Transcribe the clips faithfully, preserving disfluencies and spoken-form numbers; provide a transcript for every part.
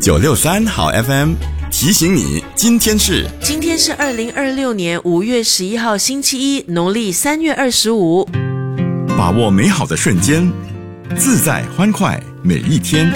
九六三好 F M 提醒你，今天是今天是二零二六年五月十一号星期一，农历三月二十五。 把握美好的瞬间，自在欢快每一天。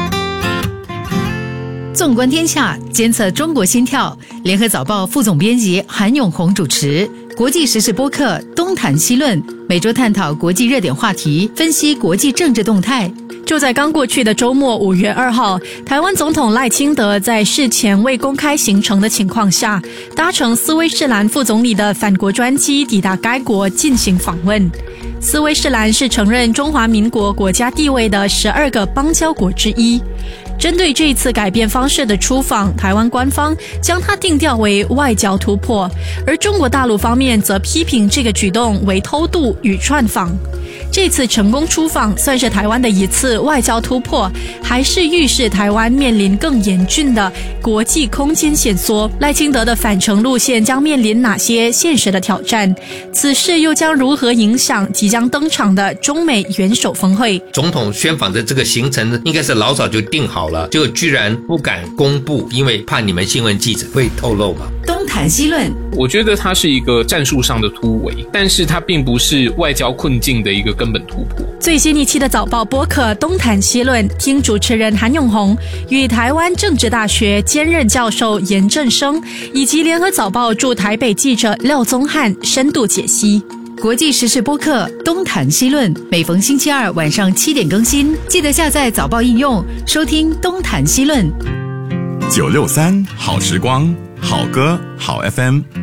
纵观天下，监测中国心跳。联合早报副总编辑韩永红主持。国际时事播客东谈西论，每周探讨国际热点话题，分析国际政治动态。 就在刚过去的周末五月二号，台湾总统赖清德在事前未公开行程的情况下，搭乘斯威士兰副总理的返国专机抵达该国进行访问。斯威士兰是承认中华民国国家地位的十二个邦交国之一。针对这一次改变方式的出访，台湾官方将它定调为外交突破，而中国大陆方面则批评这个举动为偷渡与串访。这次成功出访算是台湾的一次外交突破，还是预示台湾面临更严峻的国际空间限缩？赖清德的返程路线将面临哪些现实的挑战？此事又将如何影响即将登场的中美元首峰会？ 总统宣访的这个行程应该是老早就定好了，结果居然不敢公布，因为怕你们新闻记者会透露嘛。 东谈西论， 我觉得它是一个战术上的突围，但是它并不是外交困境的一个根本突破。 最新一期的早报播客东谈西论，听主持人韩永红与台湾政治大学兼任教授严正生以及联合早报驻台北记者廖宗翰深度解析。 国际时事播客东谈西论，每逢星期二晚上七点更新，记得下载早报应用收听东谈西论。 九六三好时光，好歌好 F M。